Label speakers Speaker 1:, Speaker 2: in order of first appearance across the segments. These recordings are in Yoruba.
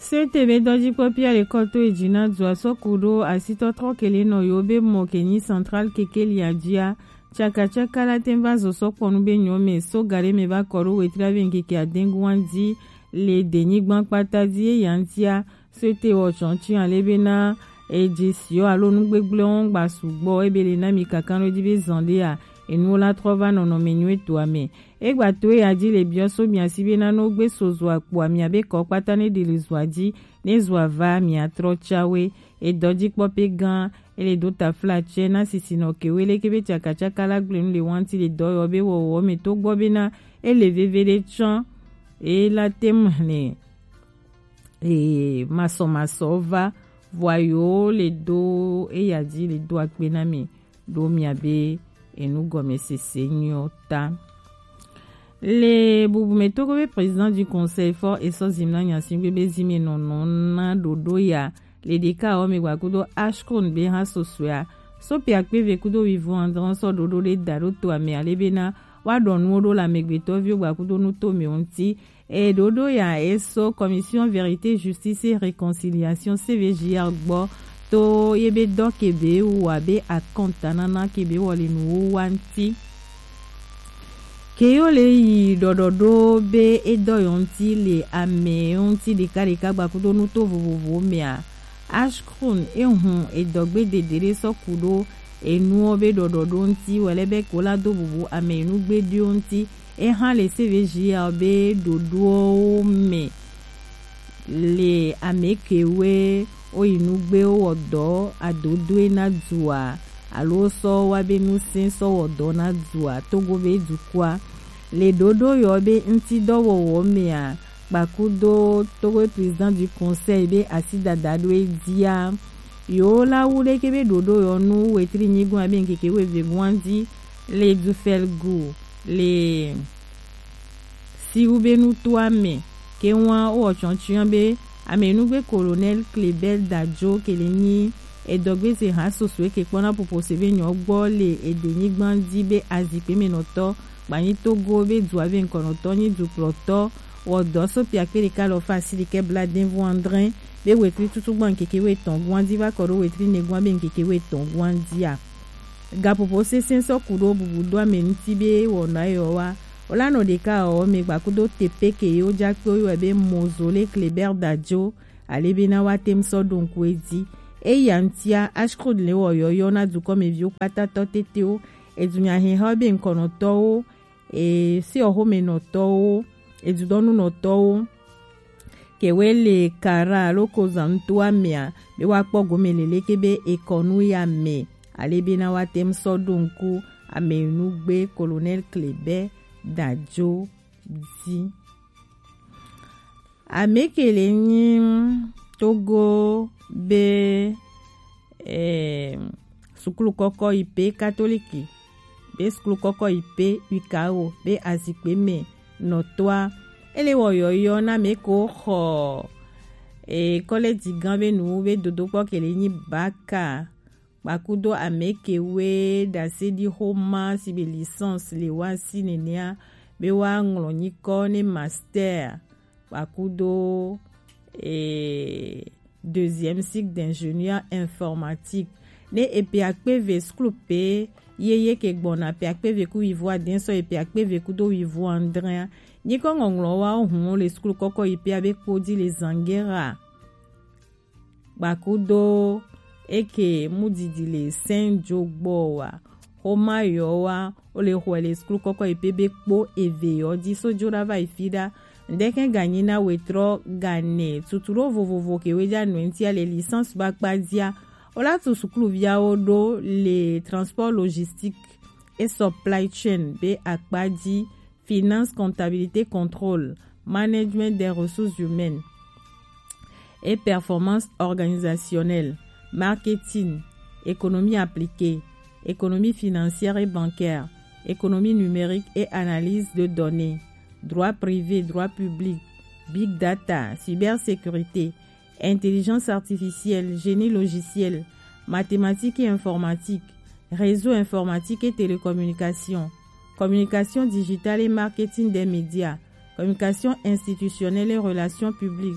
Speaker 1: CTB doji popia le koto ejina zwa sokudo asito trokele no yobe mokeni central kekeli adia chaka la temba zo sokonu be nyome so gare me ba koru wetrave nkeke adengu wandi le denigban patadi yantia CT wo chonchi alebena ejisio alonu gbegble on gba sugbo ebele na mi kakano dibe zandea enu la trova nono menyu eto ame egba to e adi le bioso mi asibe na no gbe sozo apo ami abe ko patane de le zwadi ne zwava mi atrochawe e doji pope gan ele dota flache na sisino kewele kebe chaka la glenu le wanti le doyo be wo me to gbo be na ele vevere chan e la temne e maso va voyo le do e yadi le do akpena mi do mi abe enu gome sesenyota le bubu metoko président du conseil fort et so zimna nyasimbe bezime nono na dodo ya le deka ome gwakudo ashkron be ha sosua so pe akpeve kudo vivu andran so dodo le daro to ame alebena wa donu do la megbeto vio gwakudo no to me onti et dodo ya eso commission vérité justice et réconciliation CVJR gbo to yebe do kebe wabe akontanana kebe wole nu wanti keyo le yi dododo be edoyonti le ame onti de karika gbakudo nu to vovovo mea ashkron ehun edogbe dedere sokudo enu obe dododo onti welebe kola do bubu ame enu gbedi onti ehan le CVJR be dodo me le ame kewe oyinugbe odo adodo na dua alo so wabe nusin so odo na dua togo be dukwa le dodo yobe nti dowo wo mea bakudo togo président du conseil be asida dadwe dia yo la wule kebe dodo yo nu wetri nyigun abe nkeke we vegwandi le du felgu le si ube nu tuame ke wan o chonchian be amenugbe colonel Clebel Dajo keleni edogbe se ha soswe ke pona popo sebe nyo gbo le edenigban dibe azipe menoto gbani togo be duave nkonoto ni duploto wodo so pia kele kalo fasili ke bladen voandrin be wetri tutugban keke we tongwandi ba koro wetri negwan be keke we tongwandi a ga popo se senso kudo bubudo amenuti be wona yowa olano deka o me gbakudo tepe ke yo jakpo yo ebe mozole Clebel Dajo alebena watem so donku edi e yantia ashkrod le wo yo na du comme vio patato teteo edunya he hobe nkonoto e si o home noto e du donu noto ke wele kara loko zantu amia be wakpo gomelele kebe ekonu ya me alebena watem so donku amenugbe colonel Clebel Dajo di amekele ni togo be sukulu koko ipe katoliki be sukulu koko ipe ukao be azikpe me notwa ele woyoyo na meko ho kole digan be nu be dodo kele ni baka bakudo amekewe dasedi homa si be licence le wasi nenea be wa nglonyiko ne master bakudo deuxième cycle d'ingénieur informatique ne epe akpeve sklupe yeye ke gbona pe akpeve ku ivoa denso epe akpeve ku do ivoa andrin ni ko nglo wa ohun le skulu koko ipe abe kodi le zangera bakudo eke mudidile senjogbo wa homa yowa ole hwele skulu koko ipebe kpo eve yodi sojora va ifida ndeke ganyina wetro gane tuturo vovovo ke weja nuentia le licence bakpadia ola tu skulu via odo le transport logistique et supply chain be akpadi finance comptabilité contrôle management des ressources humaines et performance organisationnelle marketing, économie appliquée, économie financière et bancaire, économie numérique et analyse de données, droit privé, droit public, big data, cybersécurité, intelligence artificielle, génie logiciel, mathématiques et informatique, réseau informatique et télécommunications, communication digitale et marketing des médias, communication institutionnelle et relations publiques,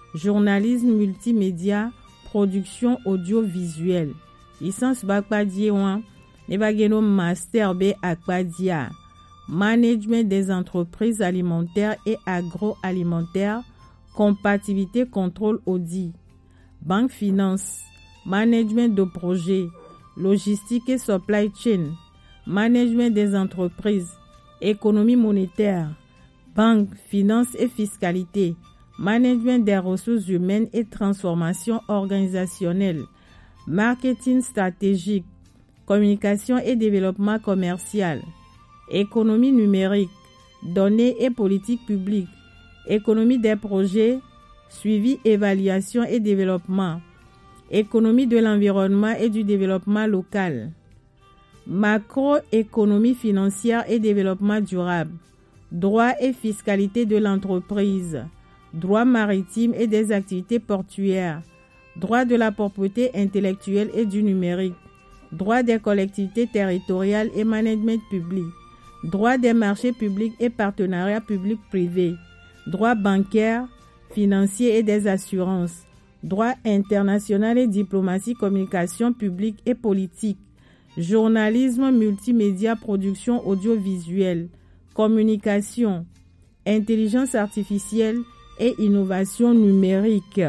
Speaker 1: journalisme multimédia, production audiovisuelle. Licence bakpadie wan, ne bageno master B akpadia. Management des entreprises alimentaires et agroalimentaires, compatibilité, contrôle, audit. Banque finance, management de projet, logistique et supply chain, management des entreprises, économie monétaire, banque, finance et fiscalité, management des ressources humaines et transformation organisationnelle, marketing stratégique, communication et développement commercial, économie numérique, données et politique publique, économie des projets, suivi, évaluation et développement, économie de l'environnement et du développement local, macroéconomie financière et développement durable, droit et fiscalité de l'entreprise, droit maritime et des activités portuaires, droit de la propriété intellectuelle et du numérique, droit des collectivités territoriales et management public, droit des marchés publics et partenariats publics-privés, droit bancaire, financier et des assurances, droit international et diplomatie, communication publique et politique, journalisme multimédia, production audiovisuelle, communication, intelligence artificielle et innovation numérique.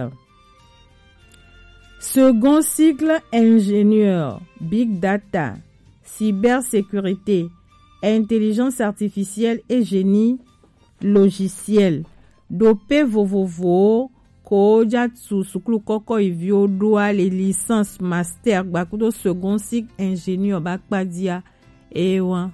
Speaker 1: Second cycle ingénieur, big data, cybersécurité, intelligence artificielle et génie logiciel. Dopé vovovo kojatsu sukulu koko ivio doa les licences master bakudo second cycle ingénieur bakpadia ewa.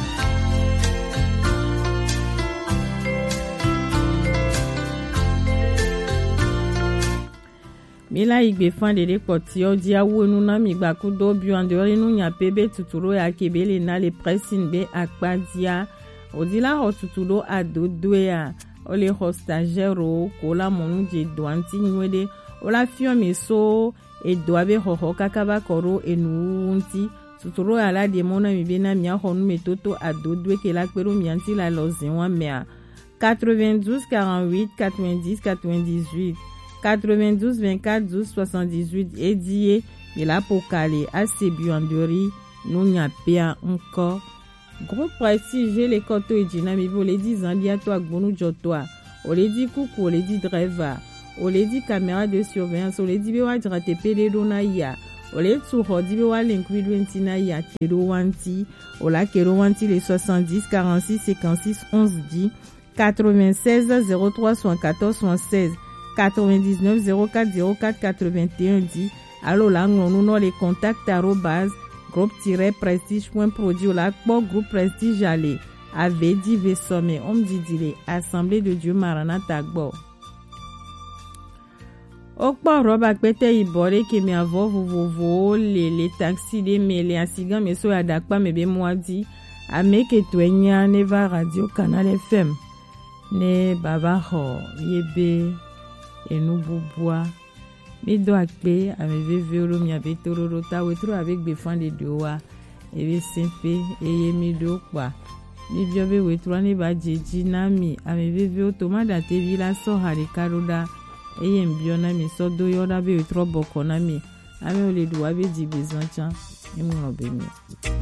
Speaker 1: Mila igbe fande de koti odia wonu na mi bakudo biandori nu nya pebe tuturo ya kebele na le pressing be akpadia odila ho tutudo adodoya ole ho stagiaire kola monu je doanti nwede ola fio meso e doabe ho kakaba koro enunti tuturo ala de mona mi bena mi ho nu metoto adodwe ke la pero mi anti la lozinwa mea 92 48 90 98 92 24 12 78 Edie ila pokale asebi andori nunya pea encore groupe prestige les koto ejina mi bo le di zandia to agbonu jotwa o le di kuku o le di driver o le di caméra de surveillance o le di be wa drate pede do na ya o le tu ho di be wa l'include na ya kero wanti o la kero wanti les 70 46 56 11 10 96 03 74 76 99 04 04 81 10 allo la ngonu no les contacts arobase groupe-prestige.produit la kpo groupe prestige ale avait dit vesome on dit dile assemblée de Dieu Maranatha gbo okpo roba pete ibore ke mi avo vovovo les taxis de mele asigan me so adakpa me be moadi ameke twenya neva radio canal FM ne baba ho yebe enububwa mi do akpe ame vevero mi ave tororo ta wetro avec befan de doa eve sempe eye mi do kwa mi biobe wetro ni ba jeji na mi ame veveo tomada te vila so hari karoda eye mbio na mi so do yoda be wetro boko na mi ame ole do abe di bezancha emu obe mi